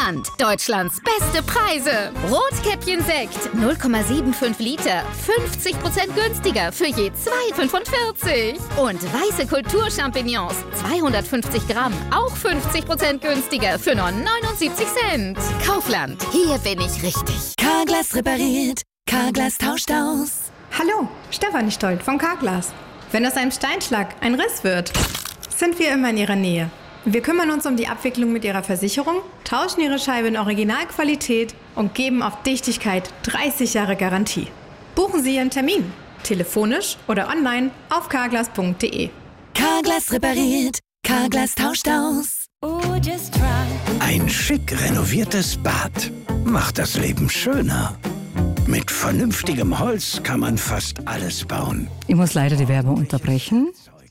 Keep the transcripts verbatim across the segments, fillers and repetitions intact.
Kaufland. Deutschlands beste Preise. Rotkäppchen-Sekt null Komma fünfundsiebzig Liter. fünfzig Prozent günstiger für je zwei Komma fünfundvierzig. Und weiße Kulturchampignons. zweihundertfünfzig Gramm. Auch fünfzig Prozent günstiger für nur neunundsiebzig Cent. Kaufland. Hier bin ich richtig. Carglass repariert. Carglass tauscht aus. Hallo, Stefanie Stolt von Carglass. Wenn aus einem Steinschlag ein Riss wird, sind wir immer in Ihrer Nähe. Wir kümmern uns um die Abwicklung mit Ihrer Versicherung, tauschen Ihre Scheibe in Originalqualität und geben auf Dichtigkeit dreißig Jahre Garantie. Buchen Sie Ihren Termin, telefonisch oder online auf carglass punkt de. Carglass repariert. Carglass tauscht aus. Ein schick renoviertes Bad macht das Leben schöner. Mit vernünftigem Holz kann man fast alles bauen. Ich muss leider die Werbung unterbrechen.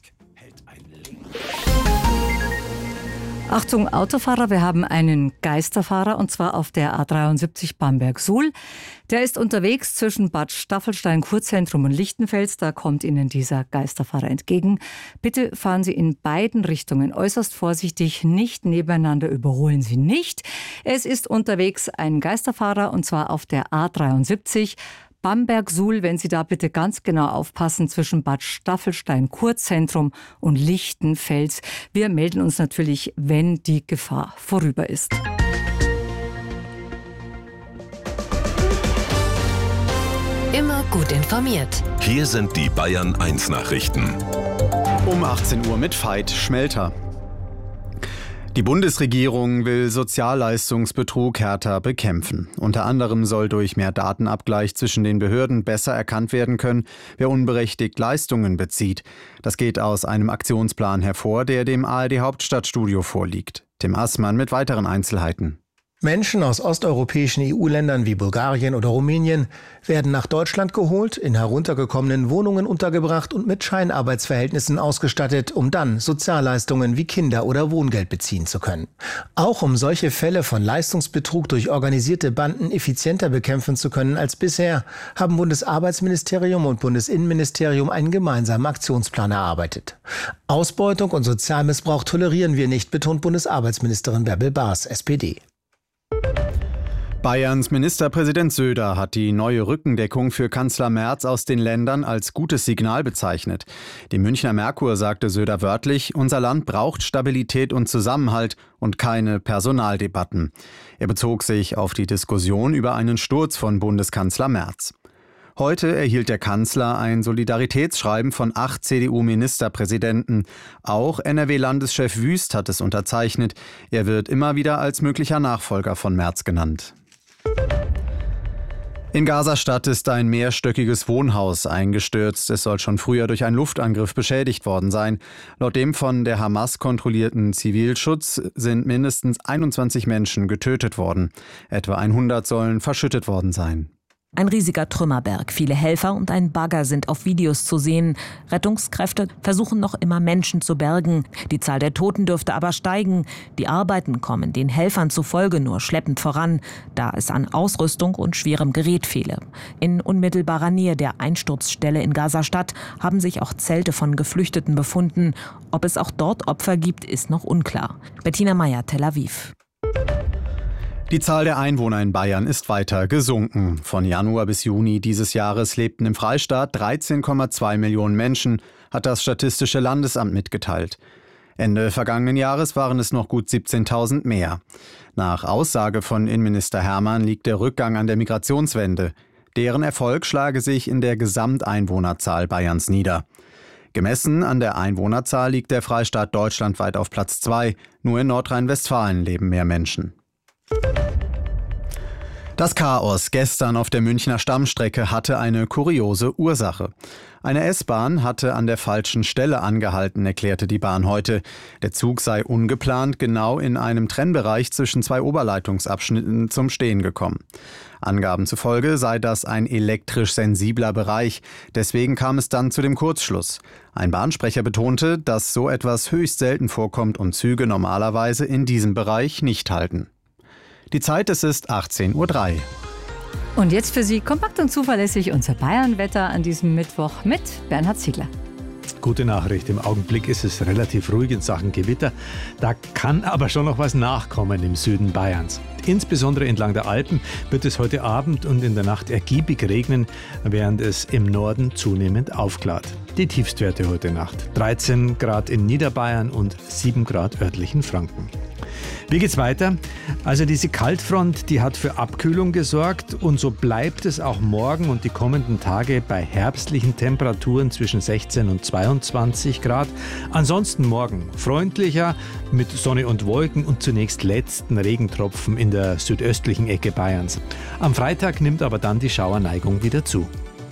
Achtung, Autofahrer, wir haben einen Geisterfahrer und zwar auf der A dreiundsiebzig Bamberg-Suhl. Der ist unterwegs zwischen Bad Staffelstein, Kurzentrum und Lichtenfels. Da kommt Ihnen dieser Geisterfahrer entgegen. Bitte fahren Sie in beiden Richtungen äußerst vorsichtig, nicht nebeneinander, überholen Sie nicht. Es ist unterwegs ein Geisterfahrer und zwar auf der A dreiundsiebzig. Bamberg-Suhl, wenn Sie da bitte ganz genau aufpassen, zwischen Bad Staffelstein, Kurzentrum und Lichtenfels. Wir melden uns natürlich, wenn die Gefahr vorüber ist. Immer gut informiert. Hier sind die Bayern eins Nachrichten. Um achtzehn Uhr mit Veit Schmelter. Die Bundesregierung will Sozialleistungsbetrug härter bekämpfen. Unter anderem soll durch mehr Datenabgleich zwischen den Behörden besser erkannt werden können, wer unberechtigt Leistungen bezieht. Das geht aus einem Aktionsplan hervor, der dem A R D-Hauptstadtstudio vorliegt. Tim Assmann mit weiteren Einzelheiten. Menschen aus osteuropäischen E U-Ländern wie Bulgarien oder Rumänien werden nach Deutschland geholt, in heruntergekommenen Wohnungen untergebracht und mit Scheinarbeitsverhältnissen ausgestattet, um dann Sozialleistungen wie Kinder- oder Wohngeld beziehen zu können. Auch um solche Fälle von Leistungsbetrug durch organisierte Banden effizienter bekämpfen zu können als bisher, haben Bundesarbeitsministerium und Bundesinnenministerium einen gemeinsamen Aktionsplan erarbeitet. Ausbeutung und Sozialmissbrauch tolerieren wir nicht, betont Bundesarbeitsministerin Bärbel Baas, S P D. Bayerns Ministerpräsident Söder hat die neue Rückendeckung für Kanzler Merz aus den Ländern als gutes Signal bezeichnet. Dem Münchner Merkur sagte Söder wörtlich, unser Land braucht Stabilität und Zusammenhalt und keine Personaldebatten. Er bezog sich auf die Diskussion über einen Sturz von Bundeskanzler Merz. Heute erhielt der Kanzler ein Solidaritätsschreiben von acht C D U-Ministerpräsidenten. Auch N R W-Landeschef Wüst hat es unterzeichnet. Er wird immer wieder als möglicher Nachfolger von Merz genannt. In Gaza-Stadt ist ein mehrstöckiges Wohnhaus eingestürzt. Es soll schon früher durch einen Luftangriff beschädigt worden sein. Laut dem von der Hamas kontrollierten Zivilschutz sind mindestens einundzwanzig Menschen getötet worden. Etwa hundert sollen verschüttet worden sein. Ein riesiger Trümmerberg, viele Helfer und ein Bagger sind auf Videos zu sehen. Rettungskräfte versuchen noch immer Menschen zu bergen. Die Zahl der Toten dürfte aber steigen. Die Arbeiten kommen den Helfern zufolge nur schleppend voran, da es an Ausrüstung und schwerem Gerät fehle. In unmittelbarer Nähe der Einsturzstelle in Gaza-Stadt haben sich auch Zelte von Geflüchteten befunden. Ob es auch dort Opfer gibt, ist noch unklar. Bettina Meyer, Tel Aviv. Die Zahl der Einwohner in Bayern ist weiter gesunken. Von Januar bis Juni dieses Jahres lebten im Freistaat dreizehn Komma zwei Millionen Menschen, hat das Statistische Landesamt mitgeteilt. Ende vergangenen Jahres waren es noch gut siebzehntausend mehr. Nach Aussage von Innenminister Hermann liegt der Rückgang an der Migrationswende. Deren Erfolg schlage sich in der Gesamteinwohnerzahl Bayerns nieder. Gemessen an der Einwohnerzahl liegt der Freistaat deutschlandweit auf Platz zwei. Nur in Nordrhein-Westfalen leben mehr Menschen. Das Chaos gestern auf der Münchner Stammstrecke hatte eine kuriose Ursache. Eine S-Bahn hatte an der falschen Stelle angehalten, erklärte die Bahn heute. Der Zug sei ungeplant genau in einem Trennbereich zwischen zwei Oberleitungsabschnitten zum Stehen gekommen. Angaben zufolge sei das ein elektrisch sensibler Bereich. Deswegen kam es dann zu dem Kurzschluss. Ein Bahnsprecher betonte, dass so etwas höchst selten vorkommt und Züge normalerweise in diesem Bereich nicht halten. Die Zeit, es ist achtzehn Uhr drei. Und jetzt für Sie kompakt und zuverlässig unser Bayern-Wetter an diesem Mittwoch mit Bernhard Ziegler. Gute Nachricht, im Augenblick ist es relativ ruhig in Sachen Gewitter. Da kann aber schon noch was nachkommen im Süden Bayerns. Insbesondere entlang der Alpen wird es heute Abend und in der Nacht ergiebig regnen, während es im Norden zunehmend aufklart. Die Tiefstwerte heute Nacht: dreizehn Grad in Niederbayern und sieben Grad örtlichen Franken. Wie geht's weiter? Also diese Kaltfront, die hat für Abkühlung gesorgt und so bleibt es auch morgen und die kommenden Tage bei herbstlichen Temperaturen zwischen sechzehn und zweiundzwanzig Grad. Ansonsten morgen freundlicher mit Sonne und Wolken und zunächst letzten Regentropfen in der südöstlichen Ecke Bayerns. Am Freitag nimmt aber dann die Schauerneigung wieder zu.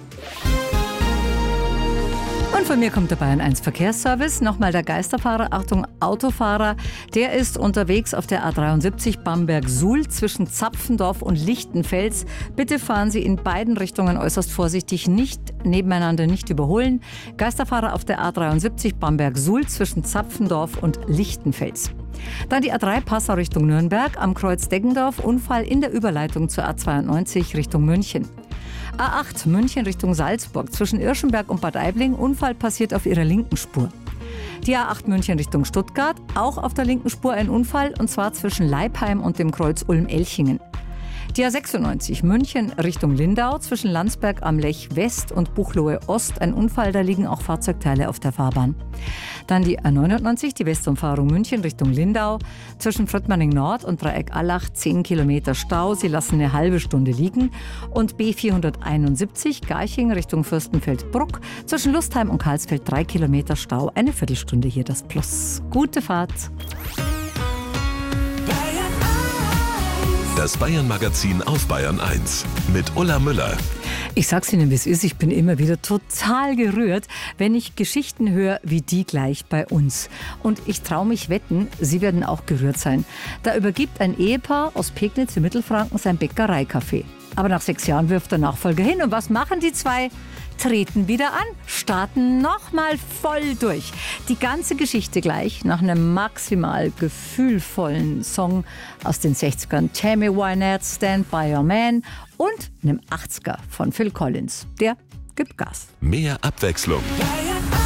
Und von mir kommt der Bayern eins Verkehrsservice. Nochmal der Geisterfahrer, Achtung, Autofahrer. Der ist unterwegs auf der A dreiundsiebzig Bamberg-Suhl zwischen Zapfendorf und Lichtenfels. Bitte fahren Sie in beiden Richtungen äußerst vorsichtig, nicht nebeneinander, nicht überholen. Geisterfahrer auf der A dreiundsiebzig Bamberg-Suhl zwischen Zapfendorf und Lichtenfels. Dann die A drei Passau Richtung Nürnberg am Kreuz Deggendorf. Unfall in der Überleitung zur A zweiundneunzig Richtung München. A acht München Richtung Salzburg zwischen Irschenberg und Bad Aibling. Unfall passiert auf ihrer linken Spur. Die A acht München Richtung Stuttgart, auch auf der linken Spur ein Unfall, und zwar zwischen Leipheim und dem Kreuz Ulm-Elchingen. Die A sechsundneunzig München Richtung Lindau zwischen Landsberg am Lech West und Buchloe Ost ein Unfall, da liegen auch Fahrzeugteile auf der Fahrbahn. Dann die A neunundneunzig, die Westumfahrung München Richtung Lindau zwischen Fröttmanning Nord und Dreieck Allach zehn Kilometer Stau, sie lassen eine halbe Stunde liegen. Und B vierhunderteinundsiebzig Garching Richtung Fürstenfeldbruck zwischen Lustheim und Karlsfeld drei Kilometer Stau, eine Viertelstunde hier das Plus. Gute Fahrt! Das Bayern-Magazin auf Bayern eins mit Ulla Müller. Ich sag's Ihnen, wie es ist. Ich bin immer wieder total gerührt, wenn ich Geschichten höre wie die gleich bei uns. Und ich traue mich wetten, Sie werden auch gerührt sein. Da übergibt ein Ehepaar aus Pegnitz in Mittelfranken sein Bäckereicafé. Aber nach sechs Jahren wirft der Nachfolger hin. Und was machen die zwei? Treten wieder an, starten nochmal voll durch. Die ganze Geschichte gleich nach einem maximal gefühlvollen Song aus den sechzigern. Tammy Wynette, Stand By Your Man, und einem achtziger von Phil Collins. Der gibt Gas. Mehr Abwechslung.